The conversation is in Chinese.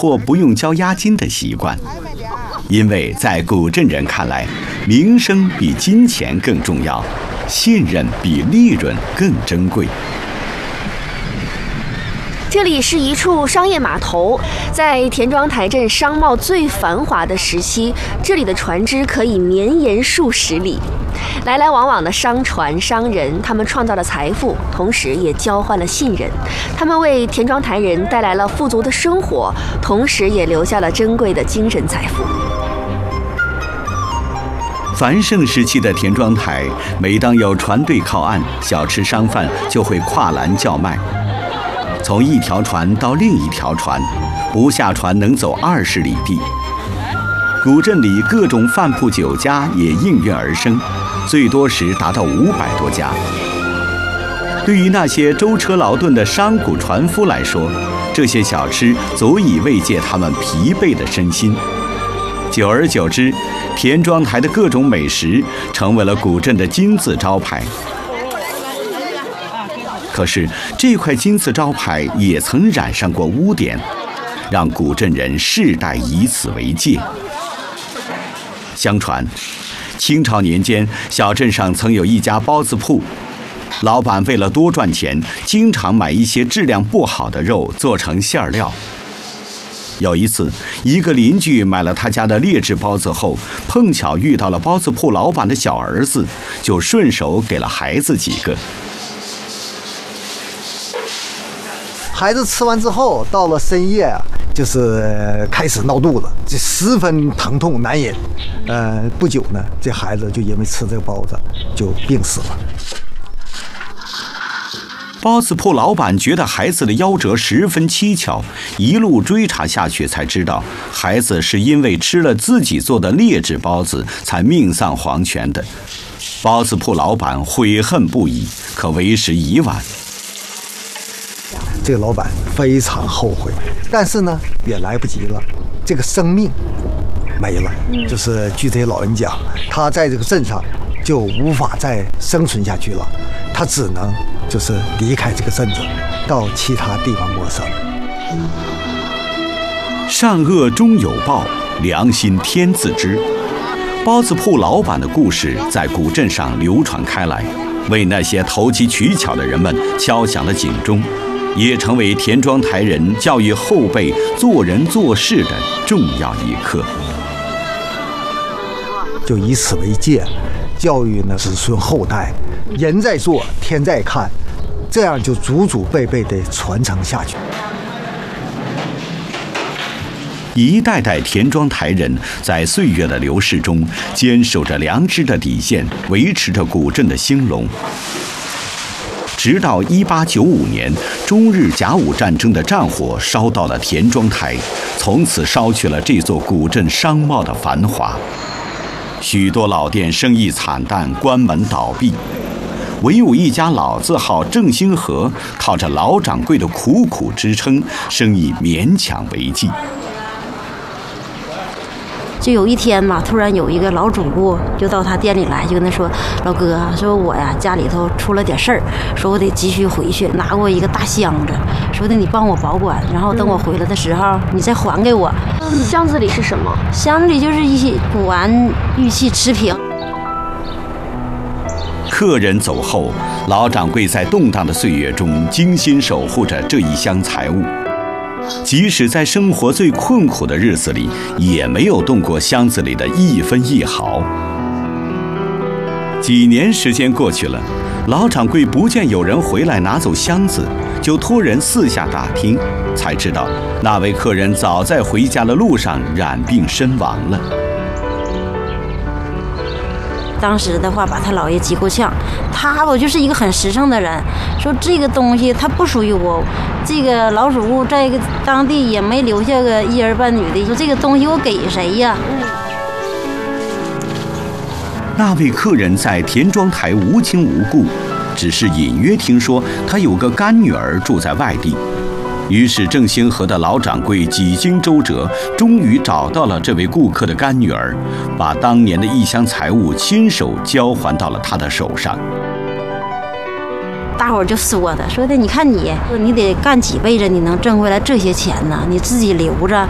或不用交押金的习惯，因为在古镇人看来，名声比金钱更重要，信任比利润更珍贵。 这里是一处商业码头，在田庄台镇商贸最繁华的时期，这里的船只可以绵延数十里。来来往往的商船、商人，他们创造了财富，同时也交换了信任。他们为田庄台人带来了富足的生活，同时也留下了珍贵的精神财富。 繁盛时期的田庄台，每当有船队靠岸，小吃商贩就会跨栏叫卖。从一条船到另一条船，不下船能走20里地。古镇里各种饭铺酒家也应运而生，最多时达到500多家。对于那些舟车劳顿的商贾船夫来说，这些小吃足以慰藉他们疲惫的身心。久而久之，田庄台的各种美食成为了古镇的金字招牌。可是这块金字招牌也曾染上过污点，让古镇人世代以此为戒。相传，清朝年间，小镇上曾有一家包子铺，老板为了多赚钱，经常买一些质量不好的肉做成馅料。有一次，一个邻居买了他家的劣质包子后，碰巧遇到了包子铺老板的小儿子，就顺手给了孩子几个。 孩子吃完之后，到了深夜啊，就是开始闹肚子，这十分疼痛难忍。不久呢，这孩子就因为吃这个包子就病死了。 包子铺老板觉得孩子的夭折十分蹊跷，一路追查下去才知道，孩子是因为吃了自己做的劣质包子才命丧黄泉的。包子铺老板悔恨不已，可为时已晚。 这个老板非常后悔，但是呢也来不及了，这个生命没了。就是据这些老人讲，他在这个镇上就无法再生存下去了，他只能就是离开这个镇子，到其他地方过生。 善恶终有报，良心天自知。包子铺老板的故事在古镇上流传开来，为那些投机取巧的人们敲响了警钟，也成为田庄台人教育后辈做人做事的重要一课。 就以此为戒，教育呢子孙后代，人在做，天在看，这样就祖祖辈辈的传承下去。 一代代田庄台人在岁月的流逝中，坚守着良知的底线，维持着古镇的兴隆。直到1895年，中日甲午战争的战火烧到了田庄台，从此烧去了这座古镇商贸的繁华。许多老店生意惨淡，关门倒闭。唯有一家老字号正兴和，靠着老掌柜的苦苦支撑，生意勉强为继。 就有一天嘛，突然有一个老主顾就到他店里来，就跟他说：“老哥，说我呀家里头出了点事儿，说我得急需回去，拿过一个大箱子，说的你帮我保管，然后等我回来的时候你再还给我。” 箱子里是什么？ 箱子里就是一些古玩、玉器、瓷瓶。 客人走后，老掌柜在动荡的岁月中精心守护着这一箱财物。即使在生活最困苦的日子里，也没有动过箱子里的一分一毫。几年时间过去了，老掌柜不见有人回来拿走箱子，就托人四下打听，才知道那位客人早在回家的路上染病身亡了。 当时的话把他姥爷急够呛，我就是一个很实诚的人，说这个东西它不属于我，这个老主顾在一个当地也没留下个一儿半女的，说这个东西我给谁呀？ 那位客人在田庄台无亲无故，只是隐约听说他有个干女儿住在外地。于是正兴和的老掌柜几经周折，终于找到了这位顾客的干女儿，把当年的一箱财物亲手交还到了他的手上。 大伙儿就说的，你看你得干几辈子，你能挣回来这些钱呢？你自己留着。